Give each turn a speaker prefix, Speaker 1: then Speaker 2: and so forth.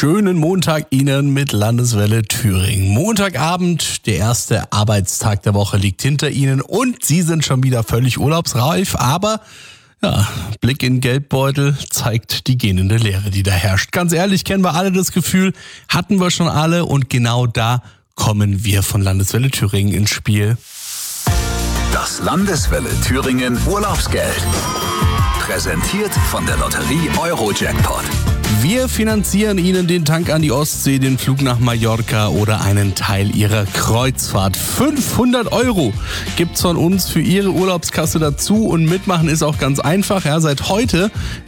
Speaker 1: schönen Montag Ihnen mit Landeswelle Thüringen. Montagabend, der erste Arbeitstag der Woche liegt hinter Ihnen und Sie sind schon wieder völlig urlaubsreif, aber ja, Blick in den Geldbeutel zeigt die gähnende Leere, die da herrscht. Ganz ehrlich, kennen wir alle das Gefühl, hatten wir schon alle und genau da kommen wir von Landeswelle Thüringen ins Spiel.
Speaker 2: Das Landeswelle Thüringen Urlaubsgeld. Präsentiert von der Lotterie Eurojackpot.
Speaker 1: Wir finanzieren Ihnen den Tank an die Ostsee, den Flug nach Mallorca oder einen Teil Ihrer Kreuzfahrt. 500 € gibt's von uns für Ihre Urlaubskasse dazu und mitmachen ist auch ganz einfach. Ja, seit heute